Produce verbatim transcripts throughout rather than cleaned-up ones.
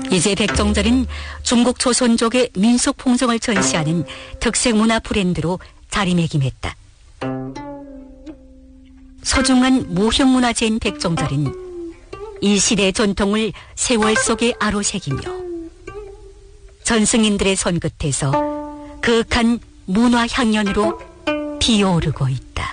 이제 백종절은 중국 조선족의 민속 풍성을 전시하는 특색 문화 브랜드로 자리매김했다. 소중한 무형문화재인 백종절은 이 시대의 전통을 세월 속에 아로새기며 전승인들의 손끝에서 그윽한 문화 향연으로 피어오르고 있다.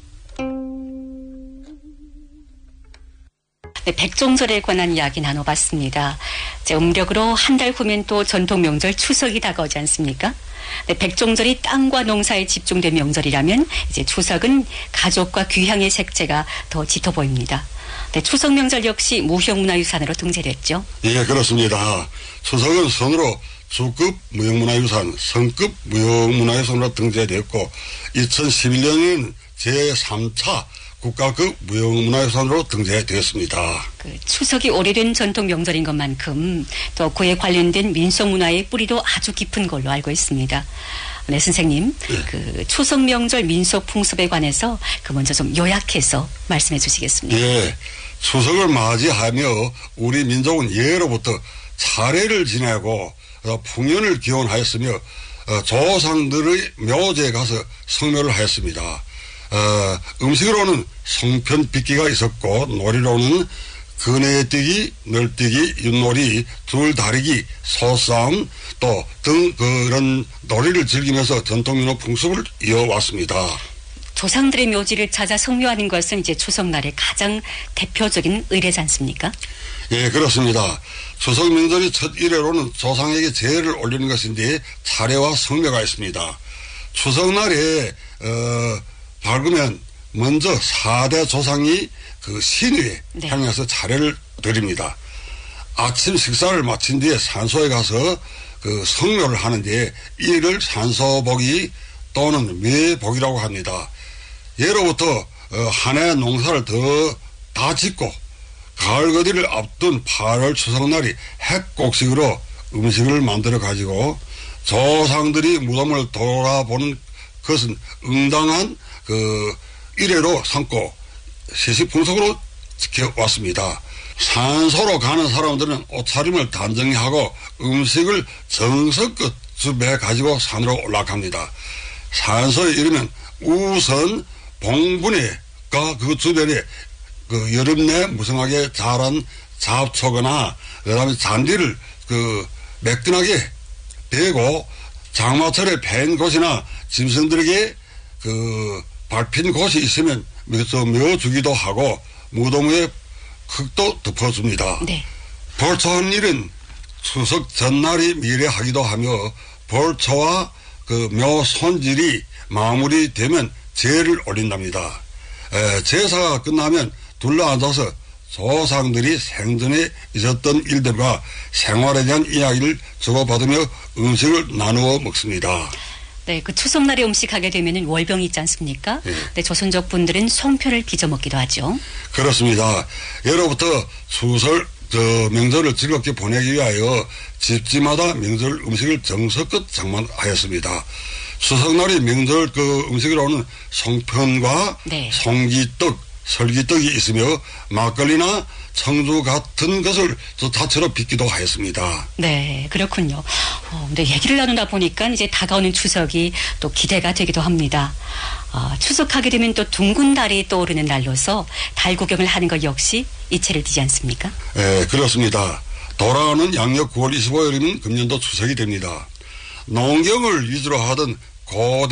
네, 백종절에 관한 이야기 나눠봤습니다. 이제 음력으로 한 달 후면 또 전통 명절 추석이 다가오지 않습니까? 네, 백종절이 땅과 농사에 집중된 명절이라면 이제 추석은 가족과 귀향의 색채가 더 짙어 보입니다. 네, 추석 명절 역시 무형문화유산으로 등재됐죠. 예, 그렇습니다. 추석은 선으로 주급 무형문화유산, 성급 무형문화유산으로 등재되었고 이천십일 년에는 제삼 차 국가급 무형문화유산으로 등재되었습니다. 그 추석이 오래된 전통 명절인 것만큼 또 그에 관련된 민속문화의 뿌리도 아주 깊은 걸로 알고 있습니다. 네, 선생님. 네. 그 추석 명절 민속 풍습에 관해서 그 먼저 좀 요약해서 말씀해 주시겠습니까? 예. 추석을 맞이하며 우리 민족은 예로부터 차례를 지내고 풍년을 기원하였으며 조상들의 묘지에 가서 성묘를 하였습니다. 어, 음식으로는 송편 빚기가 있었고 놀이로는 그네뛰기, 널뛰기, 윷놀이, 줄다리기, 소싸움 또 등 그런 놀이를 즐기면서 전통문화 풍습을 이어왔습니다. 조상들의 묘지를 찾아 성묘하는 것은 이제 추석날의 가장 대표적인 의례지 않습니까? 예, 그렇습니다. 추석 명절이 첫 일회로는 조상에게 제를 올리는 것인데 차례와 성묘가 있습니다. 추석날에 어, 밝으면 먼저 사대 조상이 그 신위에 네. 향해서 차례를 드립니다. 아침 식사를 마친 뒤에 산소에 가서 그 성묘를 하는데 이를 산소복이 또는 매복이라고 합니다. 예로부터 어, 한 해 농사를 더 다 짓고 가을 거디를 앞둔 팔월 추석날이 핵곡식으로 음식을 만들어 가지고 조상들이 무덤을 돌아보는 것은 응당한 그 일회로 삼고 시시풍속으로 지켜왔습니다. 산소로 가는 사람들은 옷차림을 단정히 하고 음식을 정성껏 준비해 가지고 산으로 올라갑니다. 산소에 이르면 우선 봉분해가 그 주변에 그 여름 내 무성하게 자란 잡초거나 그다음에 잔디를 그 매끈하게 베고 장마철에 팬 곳이나 짐승들에게 그 밟힌 곳이 있으면 여기서 묘주기도 하고 무덤 위에 흙도 덮어줍니다. 네. 벌초한 일은 추석 전날이 미래하기도 하며 벌초와 그 묘 손질이 마무리되면 제를 올린답니다. 에, 제사가 끝나면 둘러앉아서 조상들이 생전에 있었던 일들과 생활에 대한 이야기를 주고받으며 음식을 나누어 먹습니다. 네, 그 추석날에 음식하게 되면은 월병이 있지 않습니까? 네. 네, 조선족 분들은 송편을 빚어 먹기도 하죠. 그렇습니다. 예로부터 추석 저 명절을 즐겁게 보내기 위하여 집집마다 명절 음식을 정성껏 장만하였습니다. 추석날이 명절 그 음식으로는 송편과 네. 송기떡, 설기떡이 있으며 막걸리나 청주 같은 것을 자체로 빚기도 하였습니다. 네, 그렇군요. 어, 근데 얘기를 나누다 보니까 이제 다가오는 추석이 또 기대가 되기도 합니다. 어, 추석하게 되면 또 둥근 달이 떠오르는 날로서 달 구경을 하는 것 역시 이치를 띠지 않습니까? 네, 그렇습니다. 돌아오는 양력 구월 이십오일이면 금년도 추석이 됩니다. 농경을 위주로 하던 고대